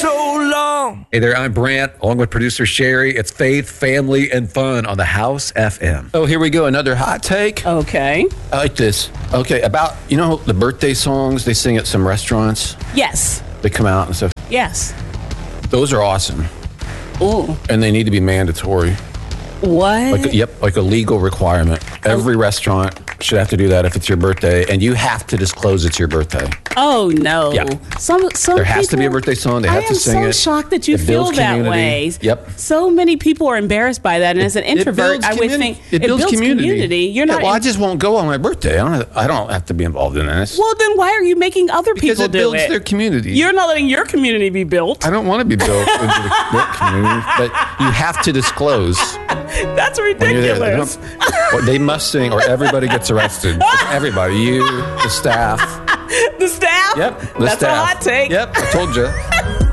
so long. Hey there, I'm Brant, along with producer Sherry. It's Faith, Family, and Fun on the House FM. Oh, here we go. Another hot take. Okay. I like this. Okay, about, the birthday songs they sing at some restaurants? Yes. They come out and stuff. Yes. Those are awesome. Ooh. And they need to be mandatory. What? Like a legal requirement. Every restaurant should have to do that if it's your birthday, and you have to disclose it's your birthday. Oh no! Yeah. Some there has to be a birthday song. They have to sing it. I am so shocked that you feel that way. Yep. So many people are embarrassed by that, and as an introvert, I would think it builds community. You're not. Well, I just won't go on my birthday. I don't have to be involved in this. Well, then why are you making other people do it? Because it builds their community. You're not letting your community be built. I don't want to be built into the community, but you have to disclose. That's ridiculous. They must sing, or everybody gets arrested. Everybody, you, the staff. The staff? Yep. That's a hot take. Yep, I told you.